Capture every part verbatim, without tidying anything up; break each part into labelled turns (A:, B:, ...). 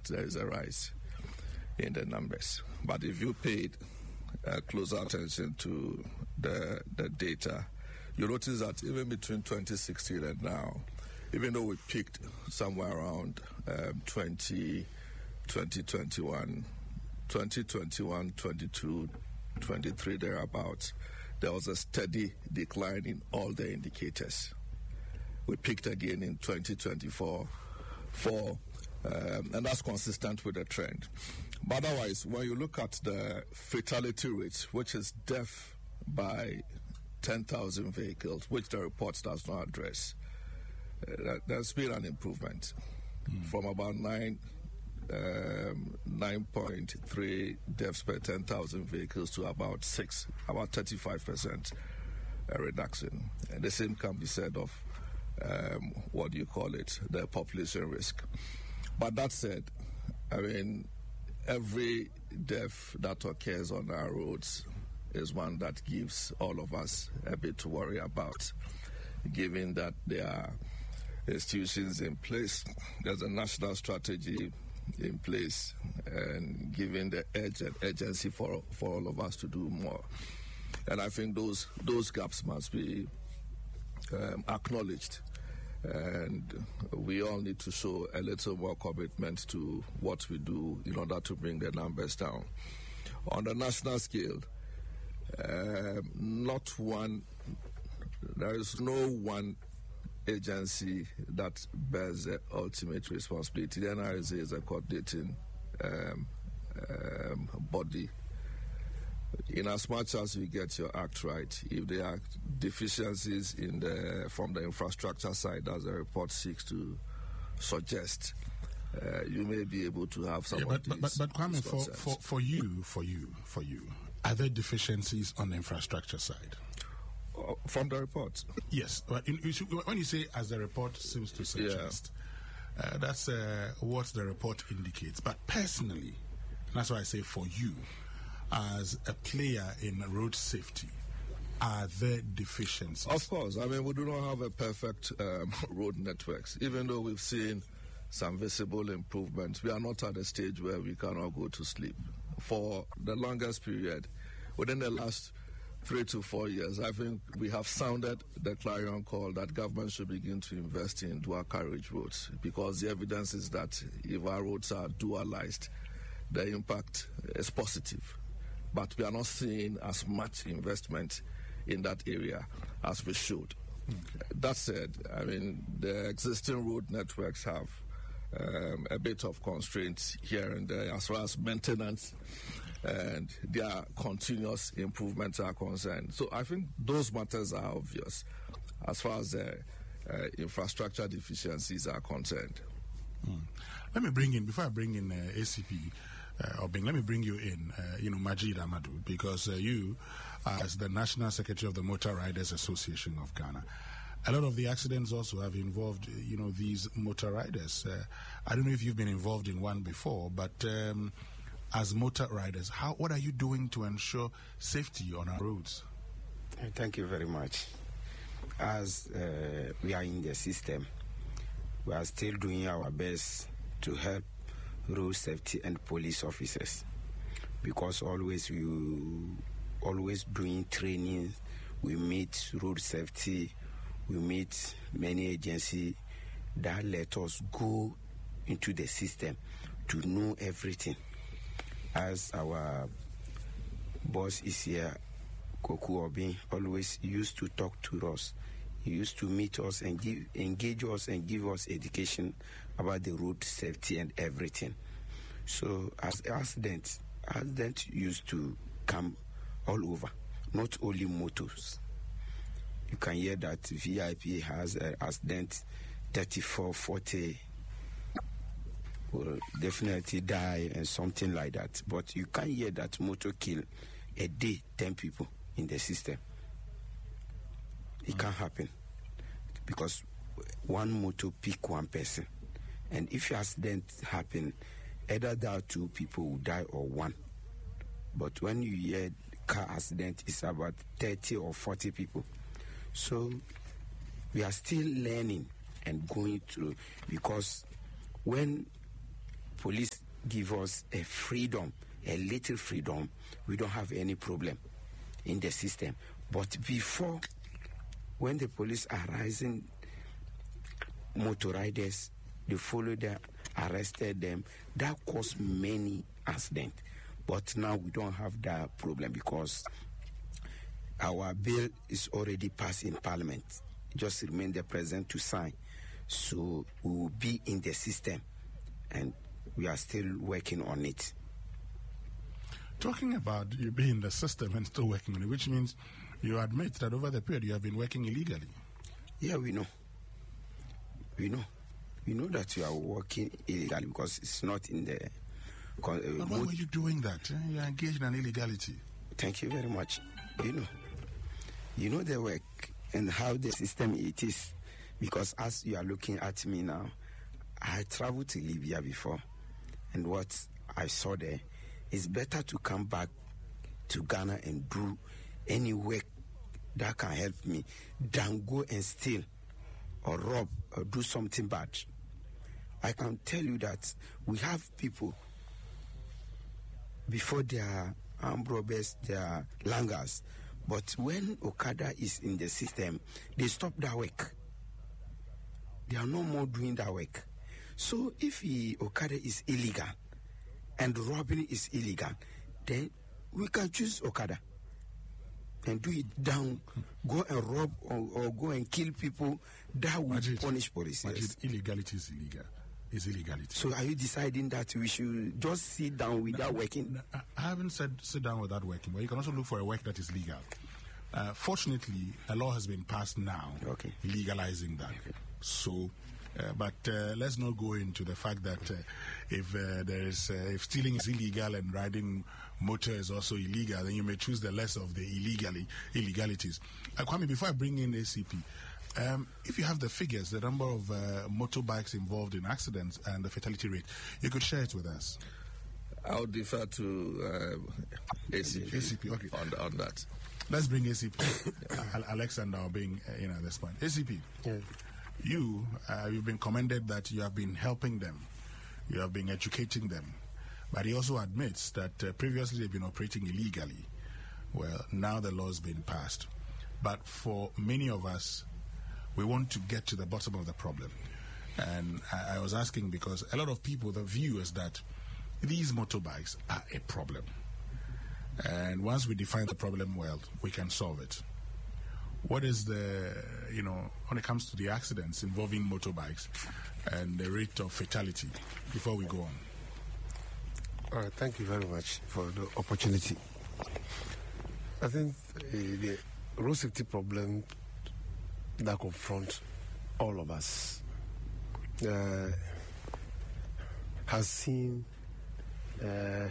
A: that there is a rise in the numbers. But if you paid uh, closer attention to the the data, you notice that even between twenty sixteen and now, even though we peaked somewhere around um, twenty, twenty twenty-one, twenty twenty-one, twenty-two, twenty-three, thereabouts, there was a steady decline in all the indicators. We peaked again in twenty twenty-four, for, um, and that's consistent with the trend. But otherwise, when you look at the fatality rate, which is death by ten thousand vehicles, which the report does not address, uh, there's been an improvement mm. from about nine, um, nine point three deaths per ten thousand vehicles to about six, about thirty-five percent reduction. And the same can be said of, um, what do you call it, the population risk. But that said, I mean, every death that occurs on our roads is one that gives all of us a bit to worry about, given that there are institutions in place, there's a national strategy in place, and given the edge and urgency for for all of us to do more. And I think those those gaps must be um, acknowledged. And we all need to show a little more commitment to what we do in order to bring the numbers down. On the national scale, uh, not one, there is no one agency that bears the ultimate responsibility. The N R S A is a coordinating um, um, body. In as much as you get your act right, if there are deficiencies in the from the infrastructure side, as the report seeks to suggest, uh, you may be able to have some. Yeah,
B: but,
A: of
B: but,
A: these
B: but, but Kwame, for, for for you, for you, for you, are there deficiencies on the infrastructure side?
A: Uh, from the report,
B: yes. But in, you should, when you say "as the report seems to suggest," yeah. uh, that's uh, what the report indicates. But personally, that's why I say for you, as a player in road safety, are there deficiencies?
A: Of course. I mean, we do not have a perfect um, road networks. Even though we've seen some visible improvements, we are not at a stage where we cannot go to sleep. For the longest period, within the last three to four years, I think we have sounded the clarion call that government should begin to invest in dual carriage roads, because the evidence is that if our roads are dualized, the impact is positive. But we are not seeing as much investment in that area as we should. Okay. That said, I mean, the existing road networks have um, a bit of constraints here and there as far as maintenance and their continuous improvements are concerned. So I think those matters are obvious as far as the uh, infrastructure deficiencies are concerned.
B: Mm. Let me bring in, before I bring in uh, A C P, Uh, Obeng, let me bring you in, uh, you know, Majid Amadou, because uh, you, uh, as the National Secretary of the Motor Riders Association of Ghana, a lot of the accidents also have involved, you know, these motor riders. Uh, I don't know if you've been involved in one before, but um, as motor riders, how what are you doing to ensure safety on our roads?
C: Thank you very much. As uh, we are in the system, we are still doing our best to help road safety and police officers, because always we always doing training. We meet road safety, we meet many agencies that let us go into the system to know everything. As our boss is here, Koku Obeng, always used to talk to us. He used to meet us and give, engage us and give us education about the road safety and everything. So as accidents, accidents used to come all over, not only motors. You can hear that V I P has an accident, thirty-four, forty will definitely die and something like that. But you can't hear that motor kill a day ten people in the system. It can't happen, because one motor pick one person, and if accident happen, either that two people will die or one. But when you hear car accident, it's about thirty or forty people. So we are still learning and going through, because when police give us a freedom, a little freedom, we don't have any problem in the system. But before, when the police are arresting motor riders, they follow them, arrested them, that caused many accidents. But now we don't have that problem because our bill is already passed in Parliament. Just remain the president to sign. So we will be in the system, and we are still working on it.
B: Talking about you being in the system and still working on it, which means you admit that over the period you have been working illegally.
C: Yeah, we know. We know. We know that you are working illegally because it's not in the... Uh,
B: but why were you doing that? You are engaged in illegality.
C: Thank you very much. You know. You know the work and how the system it is. Because as you are looking at me now, I traveled to Libya before. And what I saw there, it's better to come back to Ghana and do any work that can help me than go and steal or rob or do something bad. I can tell you that we have people, before they are armed robbers, they are langers. But when Okada is in the system, they stop that work. They are no more doing that work. So if he, Okada is illegal and robbing is illegal, then we can choose Okada and do it down, go and rob or, or go and kill people. That will
B: Majid,
C: punish police.
B: Majid,
C: Yes.
B: illegality is illegal. Is illegality.
C: So are you deciding that we should just sit down without
B: No,
C: working?
B: no, I haven't said sit down without working, but you can also look for a work that is legal. Uh, fortunately, a law has been passed now,
C: Okay.
B: legalizing that.
C: Okay.
B: So, uh, but uh, let's not go into the fact that uh, if uh, there is uh, if stealing is illegal and riding motor is also illegal, then you may choose the less of the illegally illegalities. Uh, Kwame, before I bring in A C P, um, if you have the figures, the number of uh, motorbikes involved in accidents and the fatality rate, you could share it with us.
A: I'll defer to uh, A C P,
B: A C P, okay.
A: on, on that.
B: Let's bring A C P. Al- Alexander being, uh, you know, at this point. A C P,
D: Yeah.
B: you, uh, you've been commended that you have been helping them. You have been educating them. But he also admits that uh, previously they've been operating illegally. Well, now the law's been passed. But for many of us, we want to get to the bottom of the problem. And I, I was asking because a lot of people, the view is that these motorbikes are a problem. And once we define the problem well, we can solve it. What is the, you know, when it comes to the accidents involving motorbikes and the rate of fatality, before we go on?
D: All right, thank you very much for the opportunity. I think uh, the road safety problem that confronts all of us uh, has seen uh,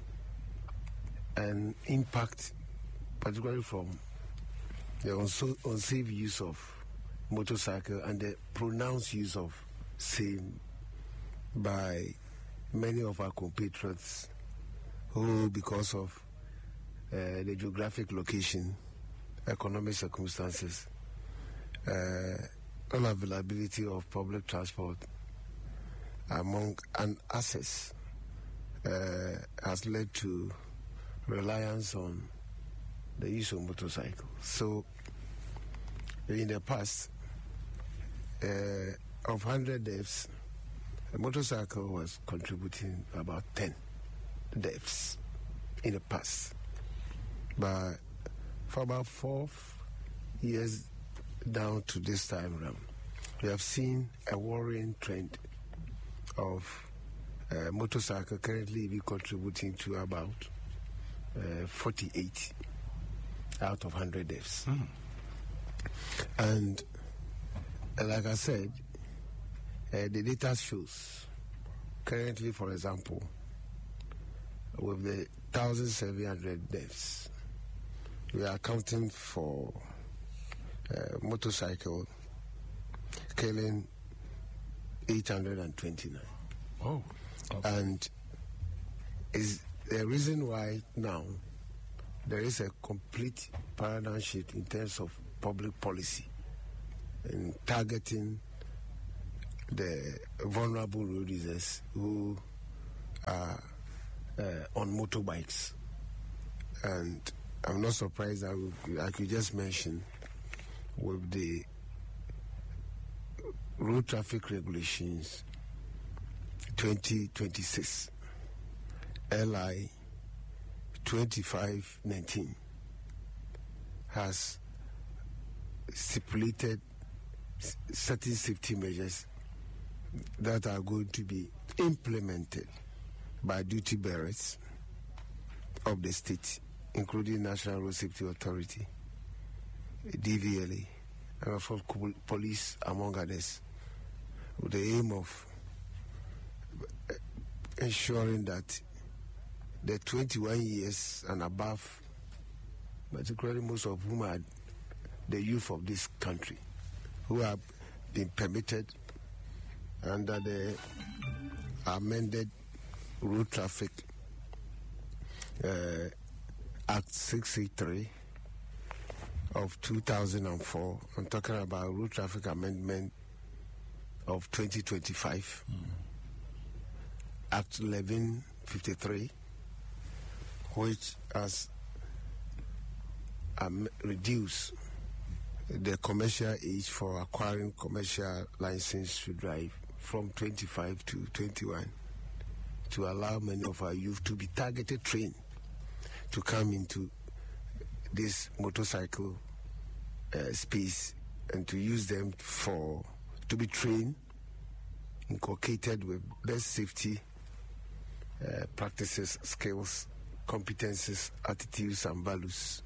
D: an impact, particularly from the unso- unsafe use of motorcycle and the pronounced use of same by many of our compatriots who, because of uh, the geographic location, economic circumstances, uh, unavailability of public transport, among and access, uh, has led to reliance on the use of motorcycles. So, in the past, uh, of one hundred deaths, a motorcycle was contributing about ten deaths in the past. But for about four years down to this time around, we have seen a worrying trend of uh, motorcycle currently be contributing to about uh, forty-eight out of one hundred deaths.
B: Mm.
D: And uh, like I said, uh, the data shows currently, for example, with the one thousand seven hundred deaths, we are accounting for uh, motorcycle killing eight hundred twenty-nine.
B: Oh. Okay.
D: And is the reason why now there is a complete paradigm shift in terms of public policy in targeting the vulnerable road users who are uh, on motorbikes. And I'm not surprised that, we, like you just mentioned, with the road traffic regulations twenty twenty-six, L I twenty-five nineteen, has stipulated certain safety measures that are going to be implemented by duty bearers of the state, including National Road Safety Authority, D V L A, and of course police, among others, with the aim of ensuring that the twenty-one years and above, particularly most of whom are the youth of this country, who have been permitted under the amended Road Traffic uh, Act six eighty-three of two thousand four. I'm talking about Road Traffic Amendment of twenty twenty-five, mm. Act eleven fifty-three, which has um, reduced the commercial age for acquiring commercial license to drive from twenty-five to twenty-one, to allow many of our youth to be targeted trained to come into this motorcycle uh, space and to use them for to be trained, inculcated with best safety uh, practices, skills, competences, attitudes, and values,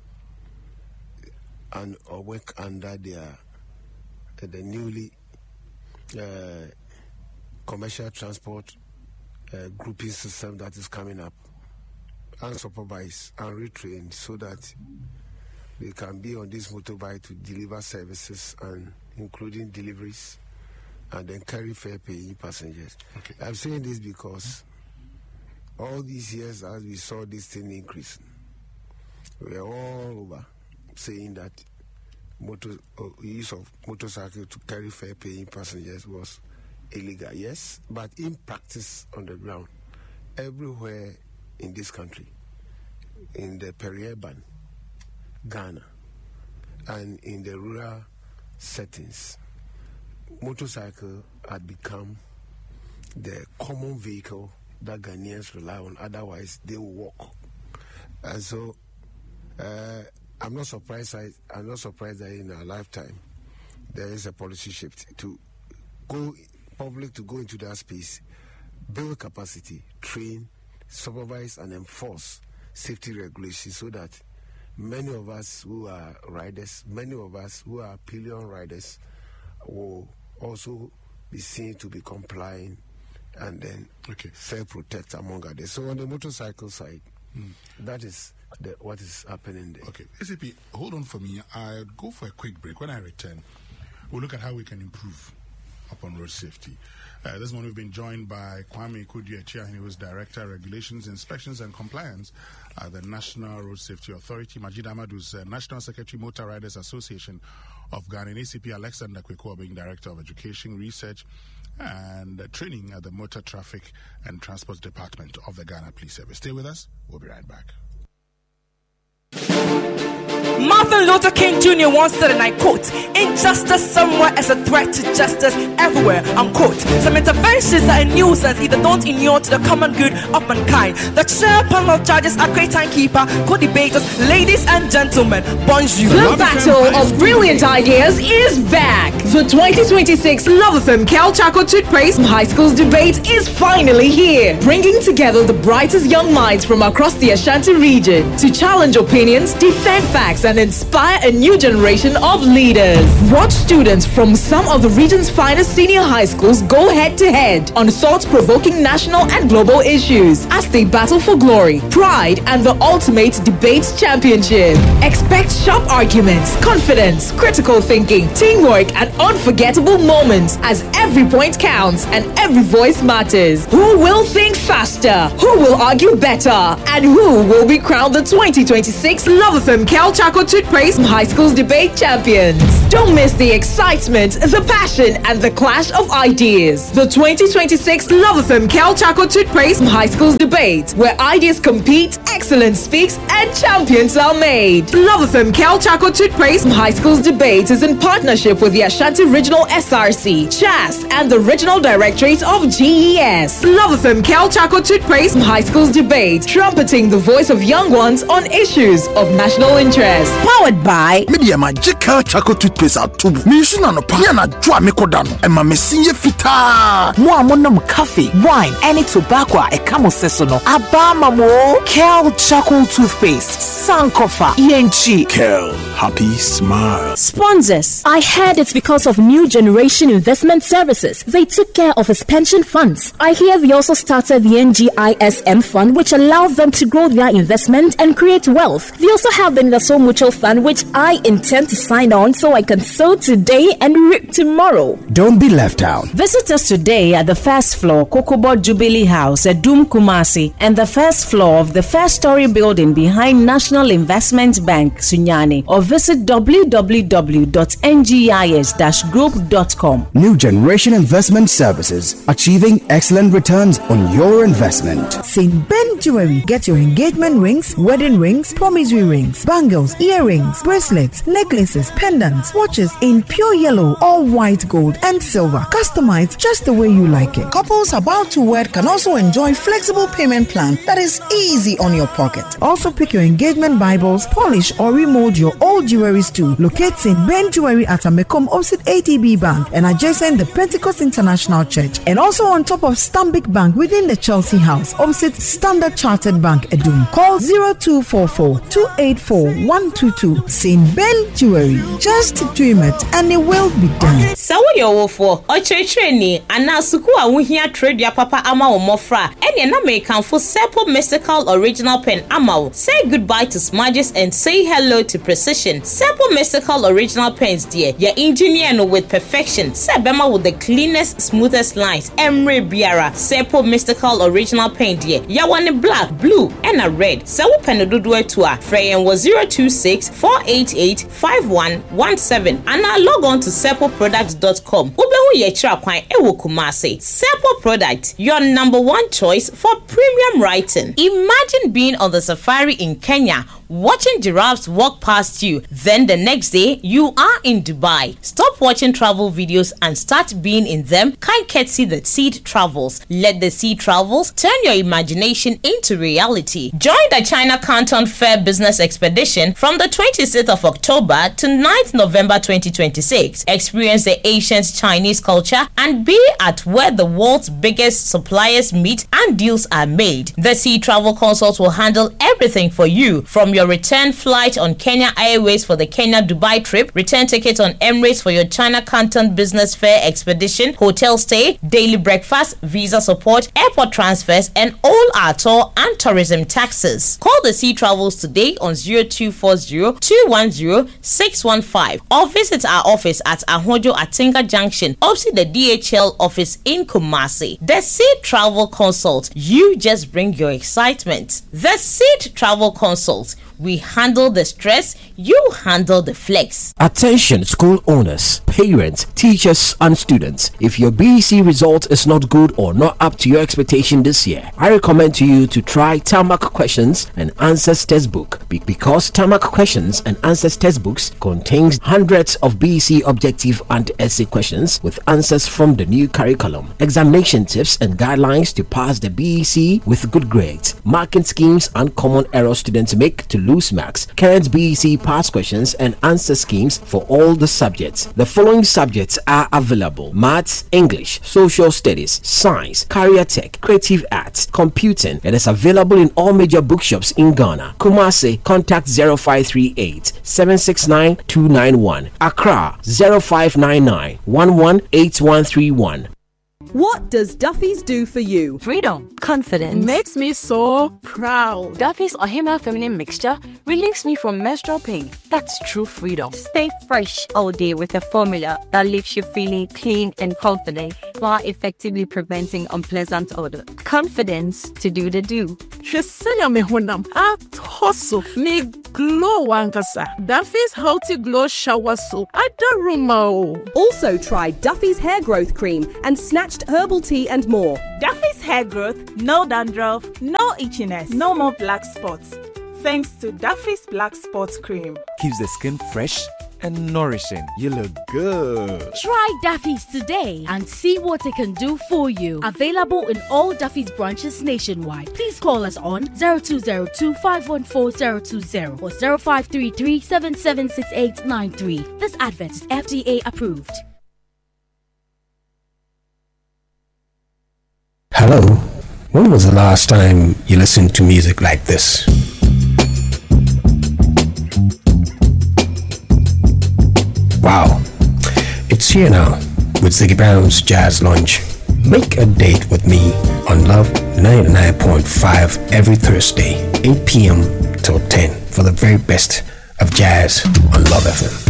D: and or work under their uh, the newly uh, commercial transport uh, grouping system that is coming up, unsupervised and retrained, so that they can be on this motorbike to deliver services, and including deliveries, and then carry fare paying passengers. Okay. I'm saying this because all these years, as we saw this thing increase, we are all over saying that motor uh, use of motorcycle to carry fare paying passengers was illegal. Yes, but in practice on the ground, everywhere in this country, in the peri-urban Ghana and in the rural settings, motorcycle had become the common vehicle that Ghanaians rely on. Otherwise, they will walk. And so, uh, I'm not surprised. I, I'm not surprised that in our lifetime there is a policy shift to go public to go into that space, build capacity, train, supervise, and enforce safety regulations, so that many of us who are riders, many of us who are pillion riders, will also be seen to be complying and then okay. self-protect, among others. So on the motorcycle side, mm. that is the, what is happening there.
B: Okay, A C P, hold on for me. I'll go for a quick break. When I return, we'll look at how we can improve upon road safety. Uh, this morning we've been joined by Kwame Kudu-Echia, who is Director of Regulations, Inspections and Compliance at the National Road Safety Authority. Majid Ahmad, who's uh, National Secretary, Motor Riders Association of Ghana, and A C P Alexander Kweku, being Director of Education, Research and uh, Training at the Motor Traffic and Transport Department of the Ghana Police Service. Stay with us. We'll be right back.
E: Martin Luther King Junior once said, and I quote, "Injustice somewhere is a threat to justice everywhere," unquote. Some interventions are a nuisance, either don't inure to the common good of mankind. The chair panel of judges are great timekeeper, co-debaters, ladies and gentlemen, bonjour.
F: The battle of brilliant ideas is back. The twenty twenty-six Love F M Cal Chaco Toothpaste High Schools debate is finally here, bringing together the brightest young minds from across the Ashanti region to challenge opinions, defend facts, and inspire a new generation of leaders. Watch students from some of the region's finest senior high schools go head-to-head on thought-provoking national and global issues as they battle for glory, pride, and the ultimate debate championship. Expect sharp arguments, confidence, critical thinking, teamwork, and unforgettable moments, as every point counts and every voice matters. Who will think faster? Who will argue better? And who will be crowned the twenty twenty-six Love F M Cal Chaco Toothpaste High Schools debate champions? Don't miss the excitement, the passion, and the clash of ideas. The twenty twenty-six Love F M Cal Chaco Toothpaste High Schools Debate, where ideas compete, excellence speaks, and champions are made. Love F M Cal Chaco Toothpaste High Schools Debate is in partnership with the Ashanti Regional S R C, C H A S, and the Regional Directorate of G E S. Love F M Cal Chaco Toothpaste High Schools Debate, trumpeting the voice of young ones on issues of national interest. Powered by
G: Media Magical Chaco Toothpaste at Tubu. Mission no Piana Dra Mikodano, and my Messia Fita.
H: Moamonum coffee, wine, any tobacco, a camel sesono. Abama mo Cal Chaco Toothpaste, Sankofa, E N G.
G: Cal, happy smile.
I: Sponsors. I heard it's because of New Generation Investment Services. They took care of his pension funds. I hear they also started the N G I S M fund, which allows them to grow their investment and create wealth. They also have the Naso Mutual Fund, which I intend to sign on so I can sow today and reap tomorrow.
J: Don't be left out.
K: Visit us today at the first floor, Kokobo Jubilee House at Doom Kumasi, and the first floor of the first story building behind National Investment Bank, Sunyani, or visit w w w dot n g i s dash group dot com.
J: New Generation Investment Services, achieving excellent returns on your investment.
L: Saint Ben Jewelry. Get your engagement rings, wedding rings, promissory rings, bangles, earrings, bracelets, necklaces, pendants, watches in pure yellow or white gold and silver. Customized just the way you like it. Couples about to wed can also enjoy flexible payment plan that is easy on your pocket. Also pick your engagement Bibles, polish or remold your old jewelries too. Locate Saint Ben Jewelry at Amekom opposite A T B Bank and adjacent the Pentecost International Church, and also on top of Stanbic Bank within the Chelsea House opposite Standard Chartered Bank, Edum. Call zero two four four, two eight four, one two two. Saint Ben Jewelry. Just dream it and it will be done.
M: So yo for Ochecheni anasuku awuhia trade ya papa ama omofra ene na make am for Seppo Mystical Original Pen ama. Say goodbye to smudges and say hello to precision. Seppo Mystical Original Pens dear. Your engineer no with perfection. Sebema with the cleanest, smoothest lines. Emre Biara. Seppo Mystical Original Pen dear. Ya one black, blue, and a red. Sewo pen ododo etua. Freyen was zero two six, four eight eight, five one one seven. And now log on to seppo products dot com. Ubehu ye chira kwan ewo Kumasi. Seppo Product, your number one choice for premium writing. Imagine being on the safari in Kenya, watching giraffes walk past you. Then the next day, you are in Dubai. Stop watching travel videos and start being in them. Can't see the Seed Travels. Let the Seed Travels turn your imagination into reality. Join the China Canton Fair Business Expedition from the twenty-sixth of October to ninth November twenty twenty-six. Experience the ancient Chinese culture and be at where the world's biggest suppliers meet and deals are made. The Seed Travel Consult will handle everything for you, from your return flight on Kenya Airways for the Kenya Dubai trip, return tickets on Emirates for your China Canton Business Fair expedition, hotel stay, daily breakfast, visa support, airport transfers, and all our tour and tourism taxes. Call the Sea Travels today on zero two four zero, two one zero, six one five or visit our office at Ahojo Atinga Junction, opposite the D H L office in Kumasi. The Seed Travel Consult. You just bring your excitement. The Seed Travel Consult. We handle the stress, you handle the flex.
N: Attention school owners, parents, teachers and students. If your B E C result is not good or not up to your expectation this year, I recommend to you to try Tarmac Questions and Answers Textbook, Be- because Tarmac Questions and Answers Textbooks contains hundreds of B E C objective and essay questions with answers from the new curriculum, examination tips and guidelines to pass the B E C with good grades, marking schemes and common errors students make to lose marks, current B E C past questions and answer schemes for all the subjects. The following subjects are available: Maths, English, Social Studies, Science, Career Tech, Creative Arts, Computing. It is available in all major bookshops in Ghana. Kumasi, contact zero five three eight, seven six nine, two nine one. Accra, zero five nine nine, one one eight one three one.
O: What does Duffy's do for you?
P: Freedom, confidence.
Q: Makes me so proud.
P: Duffy's Ohima Feminine Mixture relieves me from menstrual pain. That's true freedom.
R: Stay fresh all day with a formula that leaves you feeling clean and confident while effectively preventing unpleasant odor. Confidence to do the do.
Q: Shesenya me honam at hustle me glow wankasa. Duffy's Healthy Glow Shower Soap. Adaruma.
O: Also try Duffy's Hair Growth Cream and Snatched Herbal Tea and more.
S: Duffy's Hair Growth, no dandruff, no itchiness, no more black spots. Thanks to Duffy's Black Spots Cream.
T: Keeps the skin fresh and nourishing. You look good.
U: Try Duffy's today and see what it can do for you. Available in all Duffy's branches nationwide. Please call us on zero two zero two, five one four, zero two zero or zero five three three, seven seven six eight nine three. This advert is F D A approved.
V: Hello. When was the last time you listened to music like this? Wow. It's here now with Ziggy Brown's Jazz Lunch. Make a date with me on Love ninety-nine point five every Thursday, eight p.m. till ten for the very best of jazz on Love F M.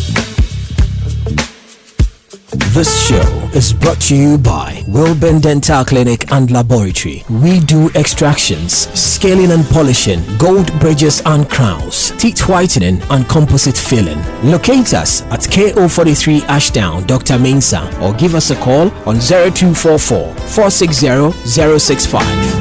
N: This show is brought to you by Wilburn Dental Clinic and Laboratory. We do extractions, scaling and polishing, gold bridges and crowns, teeth whitening and composite filling. Locate us at K O forty-three Ashdown, Doctor Mensa, or give us a call on zero two four four, four six zero, zero six five.